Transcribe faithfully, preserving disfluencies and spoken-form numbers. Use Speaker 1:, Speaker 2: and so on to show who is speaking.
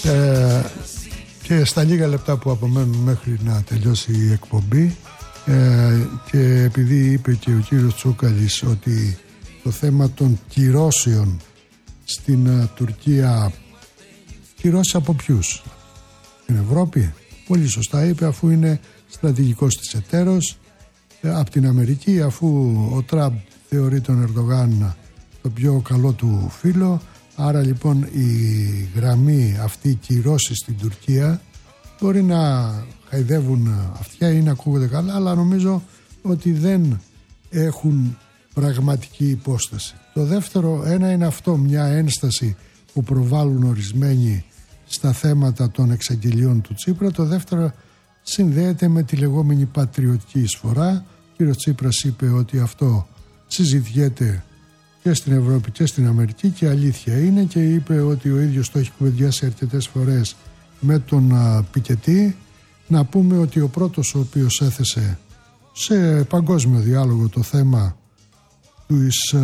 Speaker 1: Ε, και στα λίγα λεπτά που απομένουν μέχρι να τελειώσει η εκπομπή, ε, και επειδή είπε και ο κύριος Τσούκαλης ότι το θέμα των κυρώσεων στην uh, Τουρκία, κυρώσεις από ποιους? Την Ευρώπη? Πολύ σωστά είπε, αφού είναι στρατηγικός της εταίρος, ε, από την Αμερική, αφού ο Τραμπ θεωρεί τον Ερντογάν το πιο καλό του φίλο. Άρα λοιπόν η γραμμή αυτή, οι κυρώσεις στην Τουρκία, μπορεί να χαϊδεύουν αυτιά ή να ακούγονται καλά, αλλά νομίζω ότι δεν έχουν πραγματική υπόσταση. Το δεύτερο ένα είναι αυτό, μια ένσταση που προβάλλουν ορισμένοι στα θέματα των εξαγγελιών του Τσίπρα. Το δεύτερο συνδέεται με τη λεγόμενη πατριωτική εισφορά. Ο κύριος Τσίπρας είπε ότι αυτό συζητιέται και στην Ευρώπη και στην Αμερική και αλήθεια είναι, και είπε ότι ο ίδιος το έχει κουβεντιάσει αρκετές φορές με τον Πικετή. Να πούμε ότι ο πρώτος ο οποίος έθεσε σε παγκόσμιο διάλογο το θέμα του